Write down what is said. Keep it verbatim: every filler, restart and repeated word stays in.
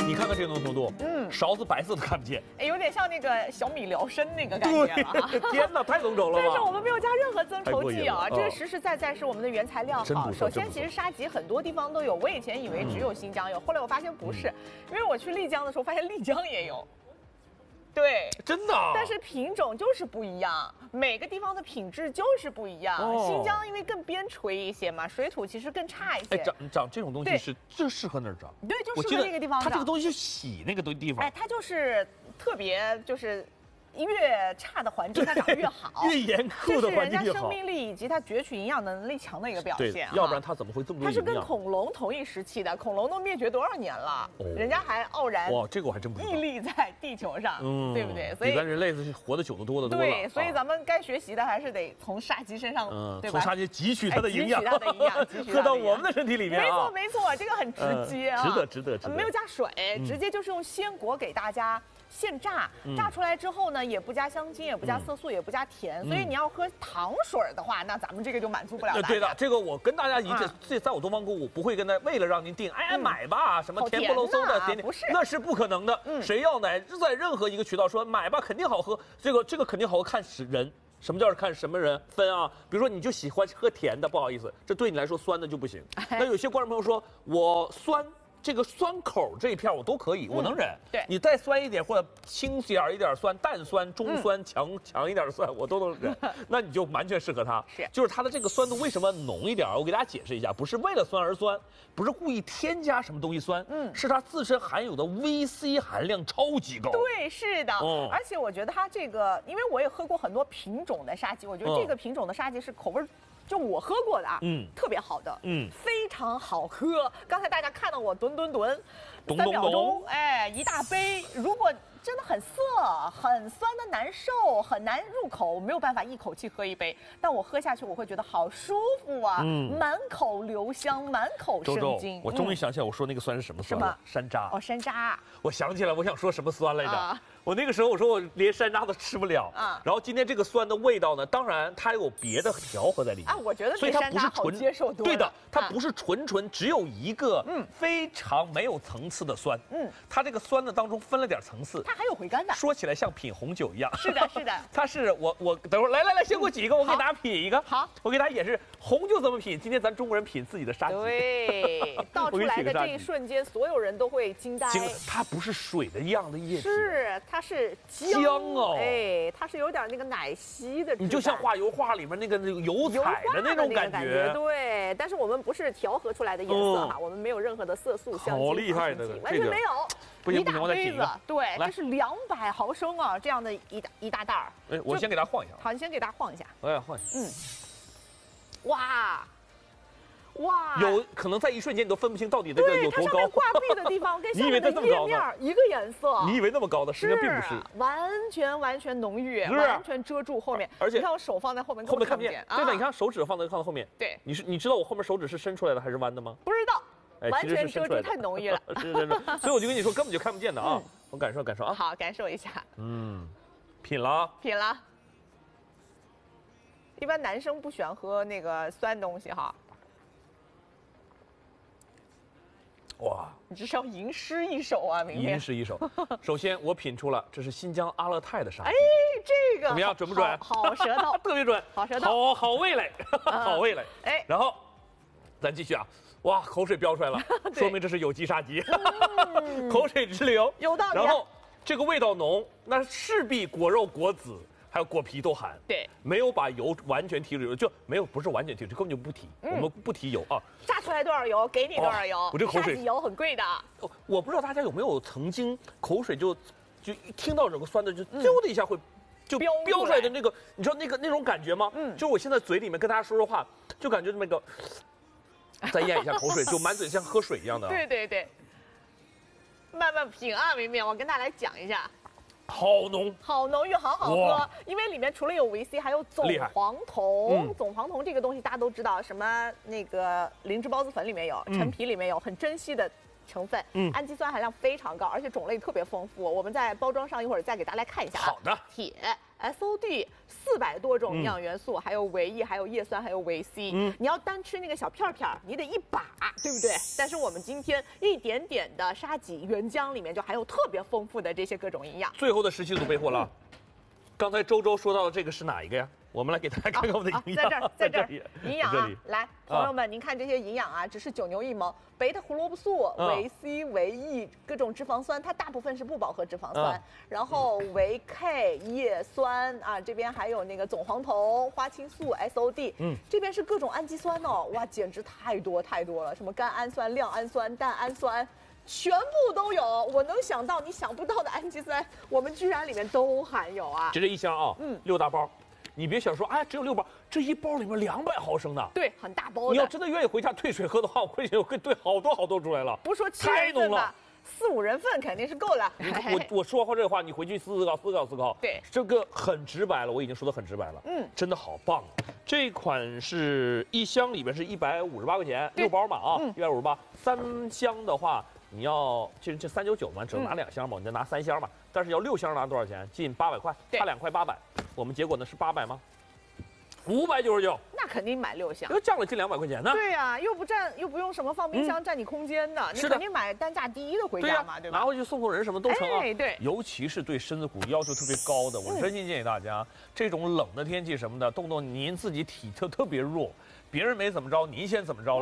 你看看这个浓度，嗯，勺子白色都看不见， 哎，有点像那个小米辽参那个感觉了。 天哪，太浓稠了吧！ 但是我们没有加任何增稠剂啊，这个实实在在是我们的原材料好。首先，其实沙棘很多地方都有，我以前以为只有新疆有，后来我发现不是，因为我去丽江的时候发现丽江也有。对， 真的、啊， 但是品种就是不一样，每个地方的品质就是不一样。哦、新疆因为更边陲一些嘛，水土其实更差一些。 哎，长长这种东西是就适合那儿长， 对，就适合那个地方长。 它这个东西洗那个地方， 哎，它就是特别就是。越差的环境它长越好， 越严酷的环境越好， 这是人家生命力以及它攫取营养能力强的一个表现。 要不然它怎么会这么多营养？ 它是跟恐龙同一时期的，恐龙都灭绝多少年了，哦、人家还傲然哇，这个我还真不知道， 屹立在地球上，嗯、对不对？所以比咱人类是活得久得多的多了。 对，所以咱们该学习的还是得从沙棘身上，嗯，对吧？ 从沙棘汲取它的营养， 汲取它的营养， 喝到我们的身体里面没错没错，这个很直接啊， 值得值得值得。 没有加水，直接就是用鲜果给大家。现榨，榨出来之后呢，也不加香精，也不加色素，也不加甜，所以你要喝糖水的话，那咱们这个就满足不了大家。 对的，这个我跟大家一这这在我东方购物不会跟他为了让您定，哎买吧，什么甜不溜嗖的甜点， 不是， 那是不可能的。谁要奶在任何一个渠道说买吧，肯定好喝，这个这个肯定好喝，看人。什么叫是看什么人分啊？比如说你就喜欢喝甜的，不好意思，这对你来说酸的就不行。那有些观众朋友说我酸。这个酸口这一片我都可以，我能忍。 对， 你再酸一点或者轻点一点酸，淡酸、中酸、强强一点的酸，我都能忍。那你就完全适合它。 是， 就是它的这个酸度为什么浓一点？我给大家解释一下，不是为了酸而酸，不是故意添加什么东西酸，嗯，是它自身含有的 V C 含量超级高。 对，是的。嗯，而且我觉得它这个，因为我也喝过很多品种的沙棘，我觉得这个品种的沙棘是口味。就我喝过的啊，嗯，特别好的，嗯，非常好喝。刚才大家看到我吨吨吨，三秒钟，哎，一大杯。如果真的很涩、很酸的难受、很难入口，没有办法一口气喝一杯。但我喝下去，我会觉得好舒服啊，嗯，满口留香，满口生津。 我终于想起来，我说那个酸是什么酸了？山楂。 哦，山楂。 我想起来，我想说什么酸来着？啊我那个时候我说我连山楂都吃不了啊，然后今天这个酸的味道呢，当然它有别的调和在里面啊，我觉得比山楂好接受多了。 对的，它不是纯纯只有一个嗯非常没有层次的酸，嗯，它这个酸的当中分了点层次， 它还有回甘的。 说起来像品红酒一样。 是的，是的。 它是我我等会儿来来来，先给我几个，我给大家品一个。 好， 我给大家演示红酒怎么品。今天咱中国人品自己的沙棘， 对，倒出来的这一瞬间，所有人都会惊呆。 它不是水的一样的液体， 是它是姜哦， 哎，它是有点那个奶昔的， 你就像画油画里面那个那个油彩的那种感觉， 对。但是我们不是调和出来的颜色哈，我们没有任何的色素、香精， 好厉害的， 完全没有。 不行， 一大杯子，对，这是两百毫升啊，这样的一大一大袋儿。 哎，我先给它晃一下。 好，你先给它晃一下。 我也晃一下。嗯。 哇。哇， 有可能在一瞬间你都分不清到底这个有多高。 挂壁的地方跟下面的页面一个颜色。 你以为那么高的，实际上并不是， 完全完全浓郁，完全遮住后面。 而且你看我手放在后面， 后面看不见。对的，你看手指放在放在后面。 对， 你是你知道我后面手指是伸出来的还是弯的吗？ 不知道，完全遮住，太浓郁了。 是是是，所以我就跟你说，根本就看不见的啊！我感受感受啊。 好，感受一下。 嗯，品了， 品了。一般男生不喜欢喝那个酸东西哈。 哇， 你这是要吟诗一首啊！明天吟诗一首。首先，我品出了这是新疆阿勒泰的沙棘。 哎，这个怎么样？准不准？ 好舌头， 特别准， 好舌头， 好好味蕾，好味蕾。哎，然后咱继续啊！哇，口水飙出来了，说明这是有机沙棘，口水直流， 有道理。 然后这个味道浓，那势必果肉、果籽。还有果皮都含， 对， 没有把油完全提出，就没有不是完全提出，根本就不提，嗯、我们不提油啊。 榨出来多少油，给你多少油。哦、 我这口水， 油很贵的。 我不知道大家有没有曾经口水就就一听到有个酸的，就啾的一下会就飙飙出来的那个，你知道那个那种感觉吗？嗯，就我现在嘴里面跟大家说说话，就感觉那个再咽一下口水，就满嘴像喝水一样的。 对对对，慢慢品啊，明明，我跟大家来讲一下。 好浓， 好浓郁，好好喝。因为里面除了有维 C， 还有总黄酮。嗯、总黄酮这个东西大家都知道，什么那个灵芝孢子粉里面有，陈皮里面有，很珍稀的成分。嗯，氨基酸含量非常高，而且种类特别丰富。我们在包装上一会儿再给大家来看一下啊。 好的。 铁。 S O D 四百多种营养元素，嗯、还有维 E， 还有叶酸，还有维 C。嗯，你要单吃那个小片片，你得一把，对不对？但是我们今天一点点的沙棘原浆里面就含有特别丰富的这些各种营养。 最后的十七组备货了。嗯、刚才周周说到的这个是哪一个呀？我们来给大家看看我们的营养， 啊啊、在这儿，在这儿，营养啊！来，朋友们，啊、您看这些营养啊，只是九牛一毛。贝塔胡萝卜素、维 C、维 E 各种脂肪酸，它大部分是不饱和脂肪酸。啊、然后维 K、叶酸啊，这边还有那个总黄酮、花青素、S O D。嗯，这边是各种氨基酸哦，哇，简直太多太多了，什么甘氨酸、亮氨酸、蛋氨酸。全部都有，我能想到你想不到的氨基酸，我们居然里面都含有啊！ 这是一箱啊，嗯，六大包，你别想说，哎，只有六包，这一包里面两百毫升的， 对，很大包的。 你要真的愿意回家兑水喝的话，我会我会兑好多好多出来了。 不说七人份吧，四五人份肯定是够了。 我我说话这话，你回去思考思考思考。 对， 这个很直白了，我已经说的很直白了。嗯，真的好棒。这款是一箱里边是一百五十八块钱，六包嘛啊，一百五十八，三箱的话。你要这这三九九嘛，只能拿两箱嘛，你就拿三箱嘛。但是要六箱拿多少钱？近八百块，差两块八百。我们结果呢是八百吗？五百九十九。 那肯定买六箱， 又降了近两百块钱呢。 对呀、啊，又不占，又不用什么放冰箱、嗯、占你空间的，你肯定买单价低的回家嘛，对, 对吧？ 拿回去送送人什么都成啊。 哎，对。 尤其是对身子骨要求特别高的，我真心建议大家，嗯、这种冷的天气什么的，动不动您自己体特特别弱，别人没怎么着，您先怎么着了。